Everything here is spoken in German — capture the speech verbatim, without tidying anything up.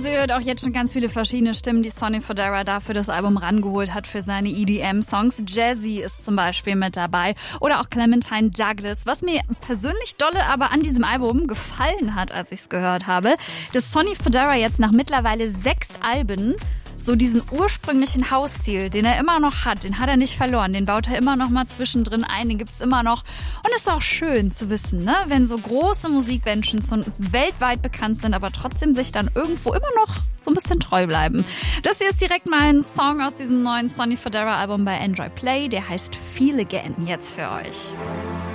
Also ihr hört auch jetzt schon ganz viele verschiedene Stimmen, die Sonny Fodera da für das Album rangeholt hat für seine E D M-Songs. Jazzy ist zum Beispiel mit dabei oder auch Clementine Douglas. Was mir persönlich dolle aber an diesem Album gefallen hat, als ich es gehört habe, dass Sonny Fodera jetzt nach mittlerweile sechs Alben so diesen ursprünglichen Hausstil, den er immer noch hat, den hat er nicht verloren. Den baut er immer noch mal zwischendrin ein, den gibt's immer noch. Und es ist auch schön zu wissen, ne, wenn so große Musikmenschen so weltweit bekannt sind, aber trotzdem sich dann irgendwo immer noch so ein bisschen treu bleiben. Das hier ist direkt mal ein Song aus diesem neuen Sonny Fodera Album bei Android Play. Der heißt Feel Again jetzt für euch.